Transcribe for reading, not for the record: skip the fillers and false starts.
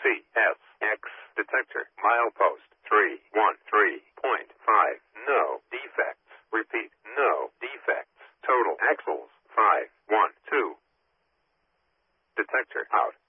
CSX detector. Milepost 313.5. No defects. Repeat, no defects. Total axles 512. Detector out.